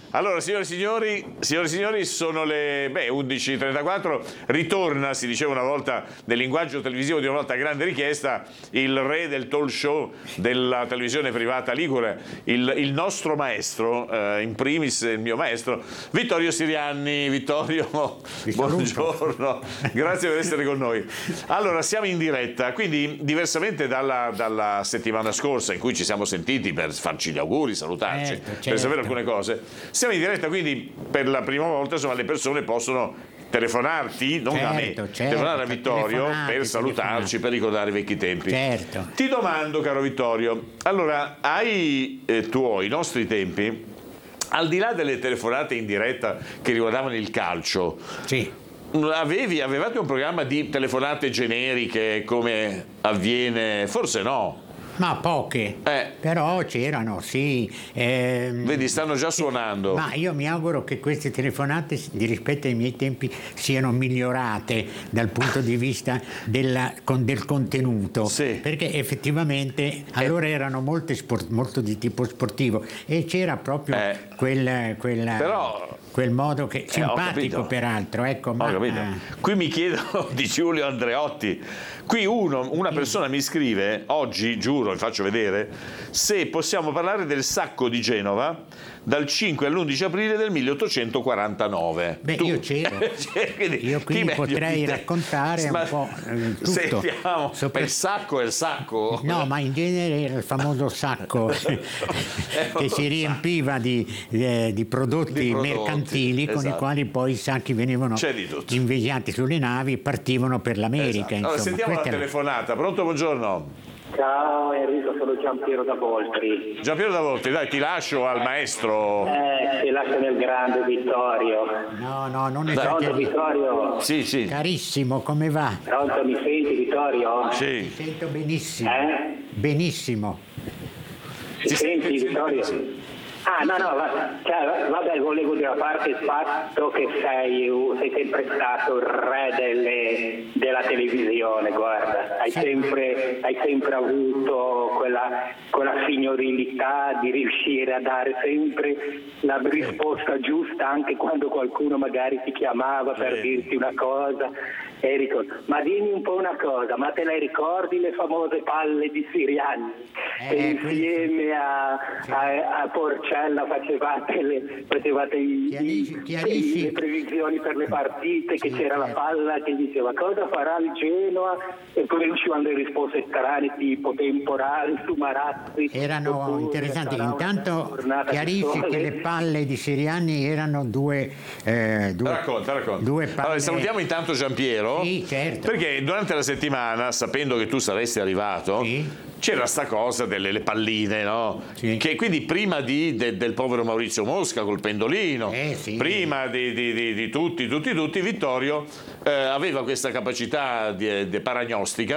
Allora, signore e signori, sono le 11:34, ritorna, si diceva una volta nel linguaggio televisivo di una volta a grande richiesta, il re del talk show della televisione privata ligure, il nostro maestro, in primis il mio maestro, Vittorio Sirianni. Vittorio, buongiorno, grazie per essere con noi. Allora, siamo in diretta, quindi diversamente dalla settimana scorsa in cui ci siamo sentiti per farci gli auguri, salutarci, per sapere alcune cose, siamo in diretta, quindi per la prima volta insomma le persone possono telefonarti, non a me, telefonare a Vittorio per salutarci, per ricordare i vecchi tempi. Certo. Ti domando, caro Vittorio, allora ai nostri tempi, al di là delle telefonate in diretta che riguardavano il calcio, sì, avevate un programma di telefonate generiche come avviene? Forse no. Ma poche, però c'erano, sì. Vedi, stanno già suonando. Ma io mi auguro che queste telefonate, rispetto ai miei tempi, siano migliorate dal punto di vista del contenuto. Sì. Perché effettivamente allora erano molto di tipo sportivo e c'era proprio quel modo che simpatico peraltro, ecco. Qui mi chiedo di Giulio Andreotti. Qui una persona mi scrive oggi, giuro, vi faccio vedere, se possiamo parlare del sacco di Genova dal 5 all'11 aprile del 1849. Io c'ero. Io quindi potrei raccontare un po' tutto. Sentiamo, il sacco è il sacco. No, ma in genere era il famoso sacco che si riempiva di prodotti mercantili, con i quali poi i sacchi venivano inviati sulle navi e partivano per l'America. Allora, sentiamo la telefonata. Pronto, buongiorno. Ciao Enrico, sono Giampiero da Voltri. Giampiero da Voltri, dai, ti lascio al maestro. Ti lascio nel grande Vittorio. No, non è Pronto Vittorio? Sì. Carissimo, come va? Pronto, mi senti Vittorio? Sì. Ti sento benissimo. Benissimo. Si senti Vittorio? Vabbè, volevo dire, a parte il fatto che sei sempre stato il re della televisione, guarda, hai sempre avuto quella signorilità di riuscire a dare sempre la risposta giusta anche quando qualcuno magari ti chiamava per dirti una cosa. Enrico, ma dimmi un po' una cosa, ma te le ricordi le famose palle di Sirianni? Insieme a Porcella facevate le previsioni per le partite, che c'era la palla che diceva cosa farà il Genoa e poi uscivano le risposte strane tipo temporali su Marazzi. Erano interessanti. Intanto chiarisci che le palle di Sirianni erano due racconta. Due palle. Allora, salutiamo intanto Giampiero. Sì, certo. Perché durante la settimana, sapendo che tu saresti arrivato, c'era sta cosa delle palline, no? Sì. Che quindi prima del povero Maurizio Mosca col pendolino, prima di tutti, Vittorio aveva questa capacità di paragnostica